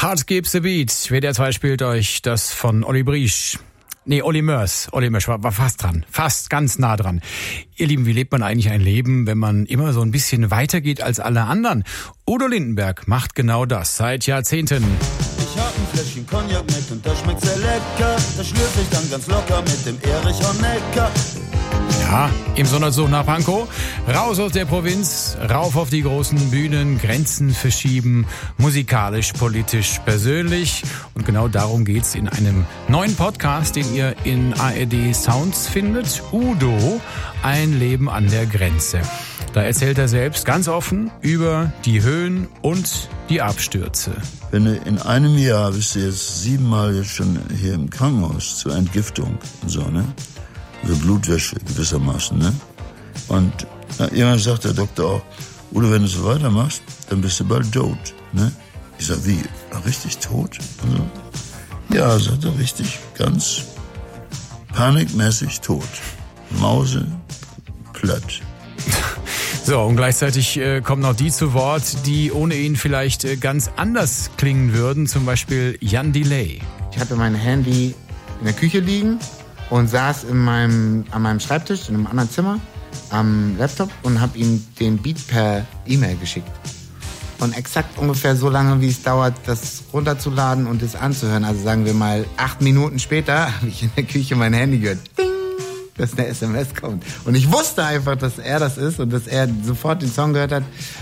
Hard Gives the Beat. WDR 2 spielt euch das von Olli Briesch. Nee, Olli Mörs. Olli Mörs war fast dran. Fast ganz nah dran. Ihr Lieben, wie lebt man eigentlich ein Leben, wenn man immer so ein bisschen weitergeht als alle anderen? Udo Lindenberg macht genau das seit Jahrzehnten. Ich hab ein Fläschchen Cognac mit und das schmeckt sehr lecker. Das schlürfe ich dann ganz locker mit dem Erich Honecker. Ja, im Sonderzug nach Pankow, raus aus der Provinz, rauf auf die großen Bühnen, Grenzen verschieben, musikalisch, politisch, persönlich. Und genau darum geht's in einem neuen Podcast, den ihr in ARD Sounds findet. Udo, ein Leben an der Grenze. Da erzählt er selbst ganz offen über die Höhen und die Abstürze. Wenn du in einem Jahr bist du jetzt 7-mal jetzt schon hier im Krankenhaus zur Entgiftung und so, ne? Also Blutwäsche gewissermaßen, ne? Und irgendwann sagt der Doktor auch, Udo, wenn du so weitermachst, dann bist du bald tot, ne? Ich sag, wie? Richtig tot? Also, ja, sagt er, richtig, ganz panikmäßig tot. Mause, platt. So, und gleichzeitig kommen noch die zu Wort, die ohne ihn vielleicht ganz anders klingen würden. Zum Beispiel Jan Delay. Ich hatte mein Handy in der Küche liegen und saß an meinem Schreibtisch in einem anderen Zimmer am Laptop und habe ihm den Beat per E-Mail geschickt. Und exakt ungefähr so lange, wie es dauert, das runterzuladen und das anzuhören, also sagen wir mal 8 Minuten später, habe ich in der Küche mein Handy gehört. Ding! Dass eine SMS kommt. Und ich wusste einfach, dass er das ist und dass er sofort den Song gehört hat.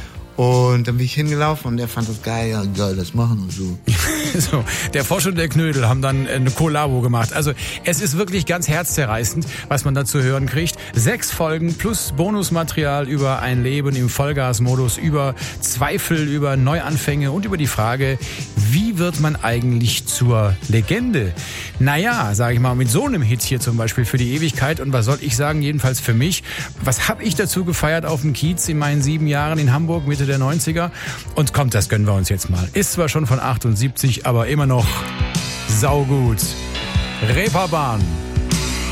Und dann bin ich hingelaufen und er fand das geil. Ja, geil, das machen und so. So, der Frosch und der Knödel haben dann eine Kollabo gemacht. Also es ist wirklich ganz herzzerreißend, was man da zu hören kriegt. 6 Folgen plus Bonusmaterial über ein Leben im Vollgasmodus, über Zweifel, über Neuanfänge und über die Frage, wie wird man eigentlich zur Legende? Naja, sage ich mal, mit so einem Hit hier zum Beispiel für die Ewigkeit. Und was soll ich sagen, jedenfalls für mich, was habe ich dazu gefeiert auf dem Kiez in meinen 7 Jahren in Hamburg, Mitte der 90er? Und kommt, das gönnen wir uns jetzt mal. Ist zwar schon von 78, aber immer noch saugut. Reeperbahn.